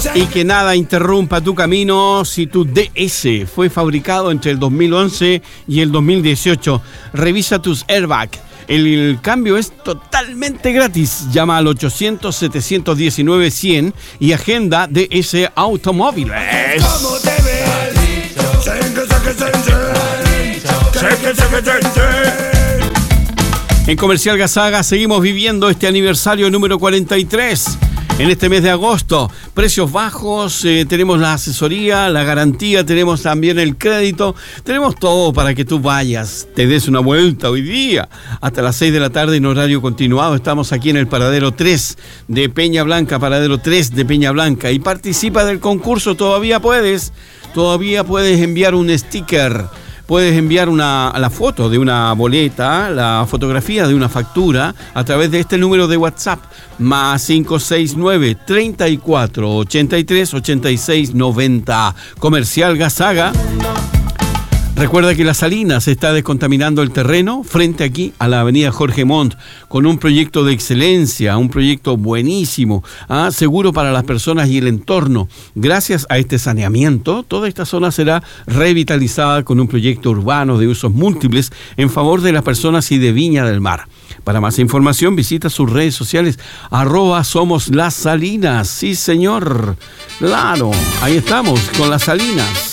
Y que nada interrumpa tu camino si tu DS fue fabricado entre el 2011 y el 2018. Revisa tus airbags. El cambio es totalmente gratis. Llama al 800-719-100 y agenda DS Automóviles. En Comercial Gasaga seguimos viviendo este aniversario número 43. En este mes de agosto, precios bajos, tenemos la asesoría, la garantía, tenemos también el crédito, tenemos todo para que tú vayas, te des una vuelta hoy día. Hasta las 6 de la tarde en horario continuado, estamos aquí en el Paradero 3 de Peña Blanca, Paradero 3 de Peña Blanca, y participa del concurso, todavía puedes enviar un sticker. Puedes enviar la foto de una boleta, la fotografía de una factura a través de este número de WhatsApp, más 569 34 83 86 90. Comercial Gasaga. Recuerda que La Salinas está descontaminando el terreno frente aquí a la avenida Jorge Montt con un proyecto de excelencia, un proyecto buenísimo, seguro para las personas y el entorno. Gracias a este saneamiento, toda esta zona será revitalizada con un proyecto urbano de usos múltiples en favor de las personas y de Viña del Mar. Para más información visita sus redes sociales @Somos Las Salinas. Sí, señor. Claro, ahí estamos con Las Salinas.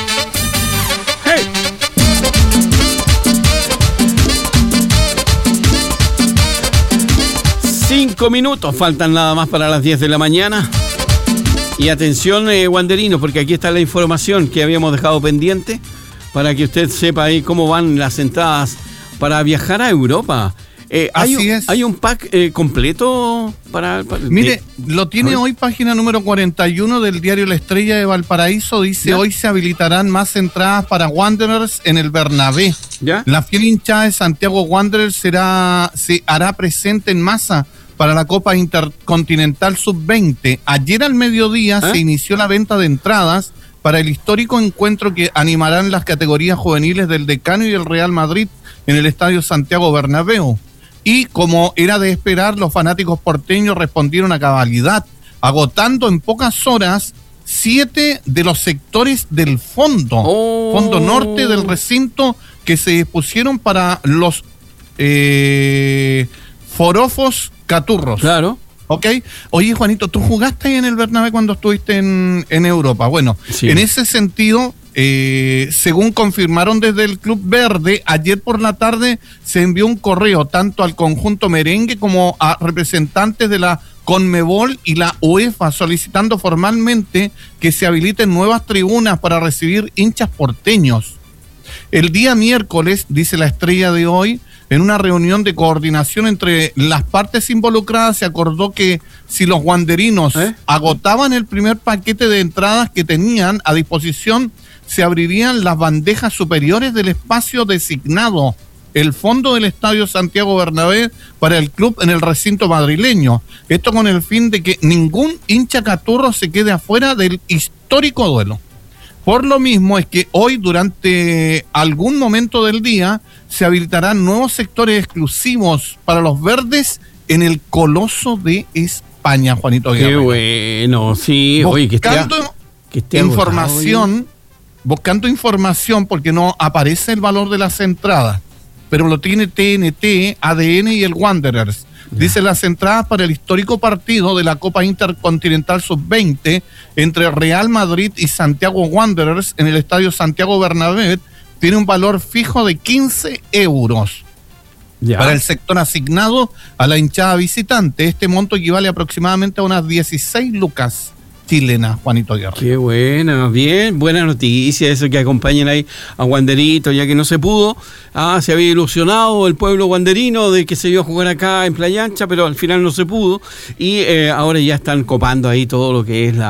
5 minutos, faltan nada más para las 10 de la mañana. Y atención, Wanderino, porque aquí está la información que habíamos dejado pendiente para que usted sepa ahí cómo van las entradas para viajar a Europa. ¿Hay un pack completo para Mire, lo tiene hoy página número 41 del diario La Estrella de Valparaíso. Dice, ¿ya? Hoy se habilitarán más entradas para Wanderers en el Bernabé. ¿Ya? La fiel hinchada de Santiago Wanderers se hará presente en masa para la Copa Intercontinental Sub-20. Ayer al mediodía se inició la venta de entradas para el histórico encuentro que animarán las categorías juveniles del Decano y el Real Madrid en el Estadio Santiago Bernabéu. Y como era de esperar, los fanáticos porteños respondieron a cabalidad, agotando en pocas horas 7 de los sectores del fondo norte del recinto que se dispusieron para los forofos caturros. Claro. ¿Ok? Oye, Juanito, ¿tú jugaste ahí en el Bernabé cuando estuviste en Europa? Bueno, sí. En ese sentido, según confirmaron desde el Club Verde, ayer por la tarde se envió un correo tanto al conjunto merengue como a representantes de la Conmebol y la UEFA solicitando formalmente que se habiliten nuevas tribunas para recibir hinchas porteños. El día miércoles, dice La Estrella de hoy, en una reunión de coordinación entre las partes involucradas se acordó que si los wanderinos agotaban el primer paquete de entradas que tenían a disposición, se abrirían las bandejas superiores del espacio designado, el fondo del Estadio Santiago Bernabé, para el club en el recinto madrileño. Esto con el fin de que ningún hincha caturro se quede afuera del histórico duelo. Por lo mismo es que hoy, durante algún momento del día, se habilitarán nuevos sectores exclusivos para los verdes en el Coloso de España, Juanito Guerrero. Qué bueno, sí. Oye, que esté información, buscando información, porque no aparece el valor de las entradas, pero lo tiene TNT, ADN y el Wanderers. Dice, las entradas para el histórico partido de la Copa Intercontinental Sub-20 entre Real Madrid y Santiago Wanderers en el Estadio Santiago Bernabéu tiene un valor fijo de 15 euros. Ya. Para el sector asignado a la hinchada visitante. Este monto equivale aproximadamente a unas 16 lucas chilenas, Juanito Guerrero. Qué buena, bien, buena noticia eso, que acompañen ahí a Wanderito, ya que no se pudo. Se había ilusionado el pueblo wanderino de que se iba a jugar acá en Playa Ancha, pero al final no se pudo. Y ahora ya están copando ahí todo lo que es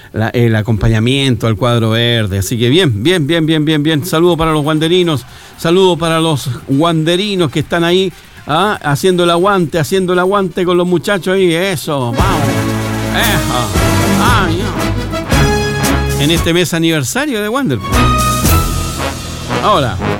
el acompañamiento al cuadro verde. Así que bien. Saludo para los wanderinos, saludo para los wanderinos que están ahí haciendo el aguante con los muchachos ahí. Eso, vamos. En este mes aniversario de Wander. Ahora.